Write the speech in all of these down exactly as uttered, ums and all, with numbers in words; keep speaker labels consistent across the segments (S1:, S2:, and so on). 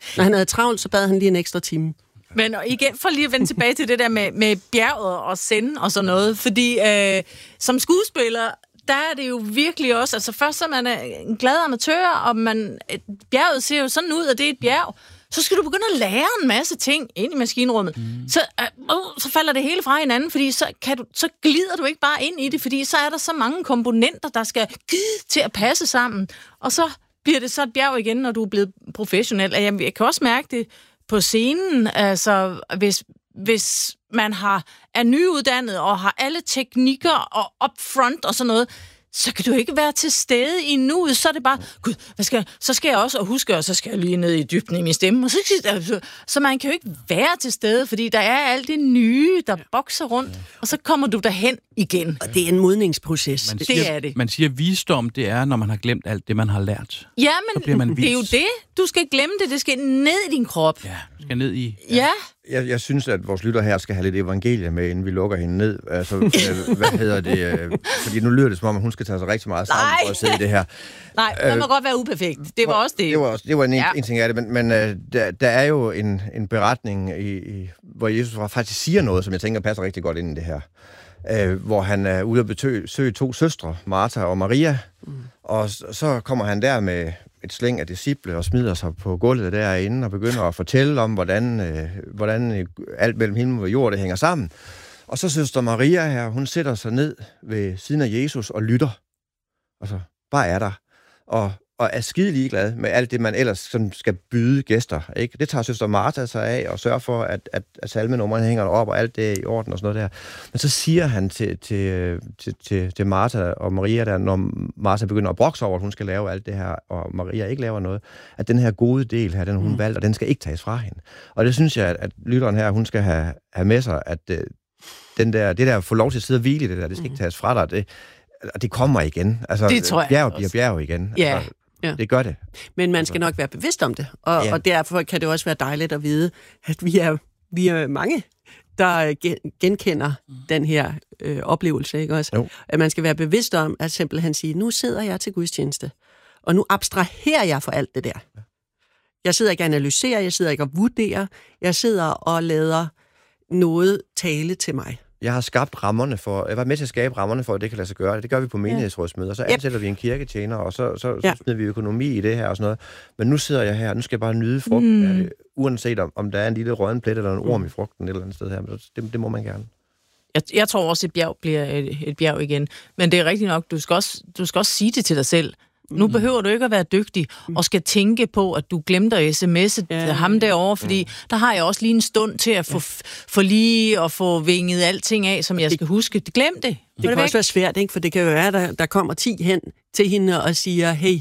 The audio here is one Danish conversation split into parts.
S1: Når han havde travlt, så bad han lige en ekstra time.
S2: Men igen, for lige at vende tilbage til det der med, med bjerget og sende og sådan noget, fordi øh, som skuespiller, der er det jo virkelig også, altså først så er man en glad amatør, og man, et, bjerget ser jo sådan ud, og det er et bjerg, så skal du begynde at lære en masse ting ind i maskinrummet. Mm. Så, øh, så falder det hele fra hinanden, fordi så, kan du, så glider du ikke bare ind i det, fordi så er der så mange komponenter, der skal til at passe sammen, og så bliver det så et bjerg igen, når du er blevet professionel. Og jeg, jeg kan også mærke det på scenen, altså hvis, hvis man har, er nyuddannet og har alle teknikker og upfront og sådan noget, så kan du ikke være til stede i nuet, så er det bare, gud, hvad skal jeg? Så skal jeg også og huske, og så skal jeg lige ned i dybden i min stemme, og så, altså, så man kan jo ikke være til stede, fordi der er alt det nye, der bokser rundt, og så kommer du derhen igen.
S1: Og det er en modningsproces.
S3: Man siger,
S2: det er det.
S3: Man siger, at visdom, det er, når man har glemt alt det, man har lært.
S2: Ja, men
S3: man
S2: det er jo det. Du skal glemme det, det skal ned i din krop.
S3: Ja, du skal ned i...
S2: Ja. ja.
S4: Jeg, jeg synes, at vores lytter her skal have lidt evangelie med, inden vi lukker hende ned. Altså, øh, hvad hedder det? Øh, fordi nu lyder det som om, at hun skal tage sig rigtig meget sammen
S2: Nej.
S4: for at sidde i det her.
S2: Nej, det må øh, godt være uperfekt. Det var også det.
S4: Det var, også, det var en,
S2: ja.
S4: en ting af det, men, men øh, der, der er jo en, en beretning, i, i, hvor Jesus faktisk siger noget, som jeg tænker passer rigtig godt ind i det her. Øh, hvor han er ude at besøge to søstre, Martha og Maria, mm. og så kommer han der med et slæng af disciple og smider sig på gulvet derinde og begynder at fortælle om, hvordan, øh, hvordan øh, alt mellem himmel og jord det hænger sammen. Og så søster Maria her, hun sætter sig ned ved siden af Jesus og lytter. Altså, bare er der. Og, og er skide ligeglad med alt det, man ellers sådan skal byde gæster. Ikke? Det tager søster Martha sig af og sørger for, at, at, at salmenummerne hænger op, og alt det er i orden og sådan noget der. Men så siger han til, til, til, til, til Martha og Maria, der, når Martha begynder at brokse over, at hun skal lave alt det her, og Maria ikke laver noget, at den her gode del her, den hun mm. valgt, og den skal ikke tages fra hende. Og det synes jeg, at, at lytteren her, hun skal have, have med sig, at den der, det der at få lov til at sidde og hvile i det der, det skal mm. ikke tages fra dig. Det, det kommer igen. Altså,
S2: det tror jeg
S4: bjerg bliver bjerg igen.
S2: Ja.
S4: Altså, ja. Det gør det.
S1: Men man skal nok være bevidst om det, og, ja. og derfor kan det også være dejligt at vide, at vi er, vi er mange, der genkender mm. den her øh, oplevelse, ikke også? Jo. At man skal være bevidst om, at simpelthen sige, nu sidder jeg til gudstjeneste, og nu abstraherer jeg for alt det der. Ja. Jeg sidder ikke og analyserer, jeg sidder ikke og vurderer, jeg sidder og lader noget tale til mig.
S4: Jeg har skabt rammerne for, jeg var med til at skabe rammerne for, at det kan lade sig gøre. Det gør vi på menighedsrådsmøder. Så ansætter yep. vi en kirketjener, og så, så, så ja. smider vi økonomi i det her og sådan noget. Men nu sidder jeg her, nu skal jeg bare nyde frugten mm. af det, uanset om, om der er en lille rødden plet eller en orm i frugten et eller andet sted her. Men det, det må man gerne.
S2: Jeg, jeg tror også, at et bjerg bliver et, et bjerg igen. Men det er rigtigt nok, du skal også, du skal også sige det til dig selv. Nu behøver du ikke at være dygtig og skal tænke på, at du glemte at sms'e ja. ham derovre, fordi mm. der har jeg også lige en stund til at få, ja. for lige at få vinget alting af, som jeg skal huske. Glem det.
S1: Det
S2: det
S1: kan
S2: væk.
S1: også være svært, ikke? For det kan jo være, at der, der kommer ti hen til hende og siger, hey,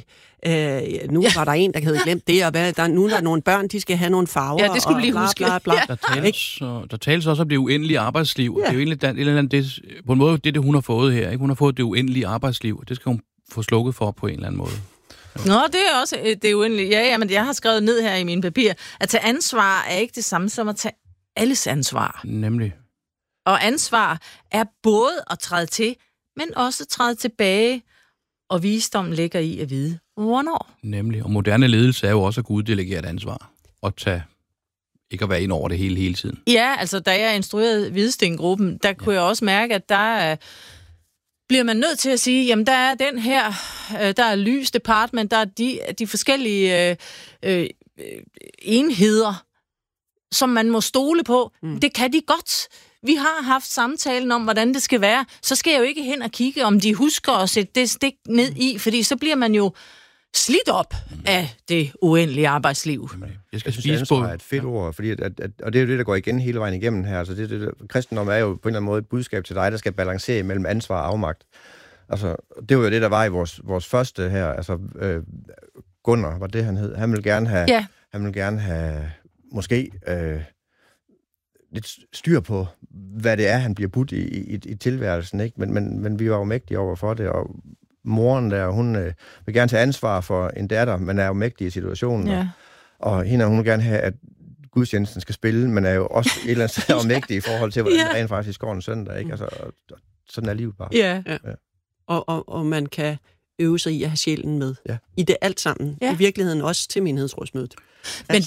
S1: øh, nu ja. var der en, der havde glemt det, og hvad, der, nu er der nogle børn, de skal have nogle farver.
S2: Ja, det skulle du lige
S1: bla,
S2: huske.
S1: Bla, bla, bla.
S3: Der, tales, der tales også om det uendelige arbejdsliv. Ja. Det er jo egentlig, der, eller andet, det, på en måde det, det hun har fået her. Ikke? Hun har fået det uendelige arbejdsliv. Det skal hun få slukket for på en eller anden måde.
S2: Nå, det er også det er uendeligt. Ja, ja, men jeg har skrevet ned her i mine papirer, at tage ansvar er ikke det samme som at tage alles ansvar.
S3: Nemlig.
S2: Og ansvar er både at træde til, men også træde tilbage, og visdommen ligger i at vide, hvornår.
S3: Nemlig. Og moderne ledelse er jo også at kunne uddelegere et ansvar. Og tage, ikke at være ind over det hele, hele tiden.
S2: Ja, altså da jeg instruerede Hvidestengruppen, der kunne ja. jeg også mærke, at der er... bliver man nødt til at sige, jamen der er den her, øh, der er lys department, der er de, de forskellige øh, øh, enheder, som man må stole på. Mm. Det kan de godt. Vi har haft samtalen om, hvordan det skal være. Så skal jeg jo ikke hen og kigge, om de husker at sætte det stik ned i, fordi så bliver man jo slidt op af det uendelige arbejdsliv.
S4: Jeg skal spise på et fedt ord, fordi at, at, og det er jo det, der går igen hele vejen igennem her. Altså det, det, kristendom er jo på en eller anden måde et budskab til dig, der skal balancere mellem ansvar og afmagt. Altså, det var jo det, der var i vores, vores første her. Altså, øh, Gunnar, var det, han hed. Han ville gerne have,
S2: ja.
S4: han ville gerne have måske øh, lidt styr på, hvad det er, han bliver budt i, i, i tilværelsen, ikke? Men, men, men vi var jo mægtige over for det, og moren der, hun øh, vil gerne tage ansvar for en datter, men er jo mægtig i situationen.
S2: Ja.
S4: Og, og hende, hun vil gerne have, at gudstjenesten skal spille, men er jo også et eller andet sted ja. mægtig i forhold til, hvordan ja. det rent faktisk går en søndag, ikke? Altså, og, og, sådan er livet bare.
S1: Ja, ja. ja. Og, og, og man kan øve sig i at have sjælen med.
S4: Ja.
S1: I det alt sammen. Ja. I virkeligheden også til menighedsrådsmødet.
S2: Men